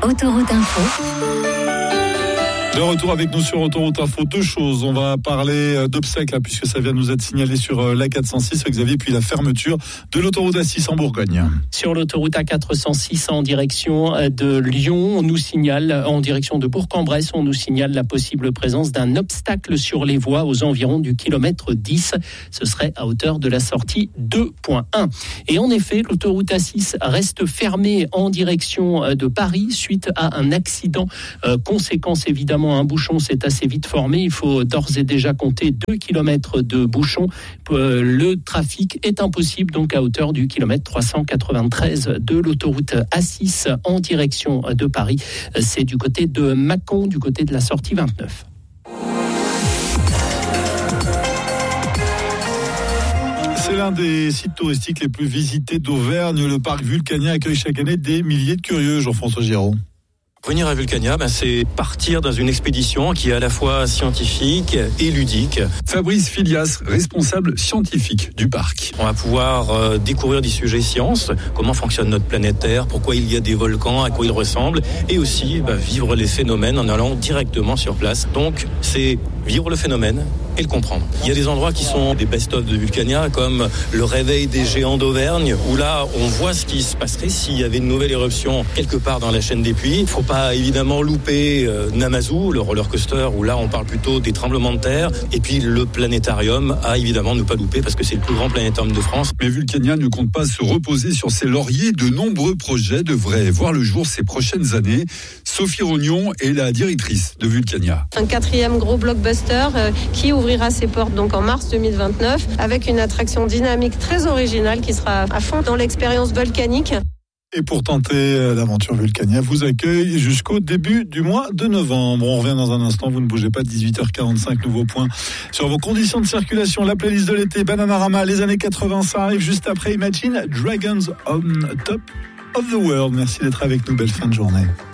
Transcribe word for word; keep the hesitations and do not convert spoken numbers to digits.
Autoroute Info. De retour avec nous sur Autoroute Info, deux choses. On va parler d'obsèques, là, puisque ça vient de nous être signalé sur l'A quatre cent six, Xavier, puis la fermeture de l'autoroute A six en Bourgogne. Sur l'autoroute A quatre cent six en direction de Lyon, on nous signale, en direction de Bourg-en-Bresse, on nous signale la possible présence d'un obstacle sur les voies aux environs du kilomètre dix. Ce serait à hauteur de la sortie deux point un. Et en effet, l'autoroute A six reste fermée en direction de Paris suite à un accident. Euh, conséquence évidemment, un bouchon s'est assez vite formé. Il faut d'ores et déjà compter deux kilomètres de bouchon. Euh, le trafic est impossible donc à hauteur du kilomètre trois cent quatre-vingt-treize de l'autoroute A six en direction de Paris. C'est du côté de Mâcon, du côté de la sortie vingt-neuf. C'est l'un des sites touristiques les plus visités d'Auvergne. Le parc vulcanien accueille chaque année des milliers de curieux. Jean-François Giraud. Venir à Vulcania, ben c'est partir dans une expédition qui est à la fois scientifique et ludique. Fabrice Filias, responsable scientifique du parc. On va pouvoir euh, découvrir des sujets sciences, comment fonctionne notre planète Terre, pourquoi il y a des volcans, à quoi ils ressemblent, et aussi ben, vivre les phénomènes en allant directement sur place. Donc c'est vivre le phénomène et le comprendre. Il y a des endroits qui sont des best-of de Vulcania, comme le réveil des géants d'Auvergne, où là on voit ce qui se passerait s'il y avait une nouvelle éruption quelque part dans la chaîne des Puys. Il ne faut pas évidemment louper euh, Namazu, le roller coaster, où là on parle plutôt des tremblements de terre, et puis le planétarium à évidemment ne pas louper parce que c'est le plus grand planétarium de France. Mais Vulcania ne compte pas se reposer sur ses lauriers. De nombreux projets devraient voir le jour ces prochaines années. Sophie Rognon est la directrice de Vulcania. Un quatrième gros blockbuster euh, qui ouvrira ses portes donc en mars deux mille vingt-neuf avec une attraction dynamique très originale qui sera à fond dans l'expérience volcanique. Et pour tenter l'aventure Vulcania vous accueille jusqu'au début du mois de novembre. On revient dans un instant, vous ne bougez pas, dix-huit heures quarante-cinq, nouveau point sur vos conditions de circulation. La playlist de l'été, Bananarama, les années quatre-vingts, ça arrive juste après Imagine Dragons on Top of the World. Merci d'être avec nous, belle fin de journée.